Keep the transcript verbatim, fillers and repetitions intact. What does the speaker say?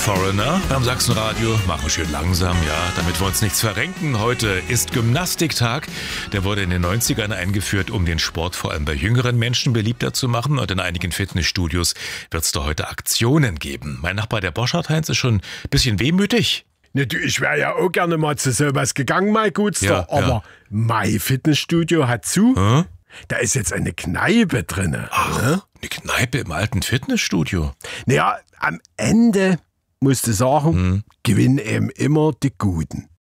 Foreigner beim Sachsenradio. Machen schön langsam, ja, damit wir uns nichts verrenken. Heute ist Gymnastiktag. Der wurde in den neunzigern eingeführt, um den Sport vor allem bei jüngeren Menschen beliebter zu machen. Und in einigen Fitnessstudios wird es da heute Aktionen geben. Mein Nachbar, der Boschart Heinz, ist schon ein bisschen wehmütig. Ne, du, ich wäre ja auch gerne mal zu sowas gegangen, mein Gutster. Ja, aber ja. mein Fitnessstudio hat zu. Hm? Da ist jetzt eine Kneipe drin. Ach, ne? eine Kneipe im alten Fitnessstudio. Naja, am Ende musst du sagen, Hm. gewinnen eben immer die Guten.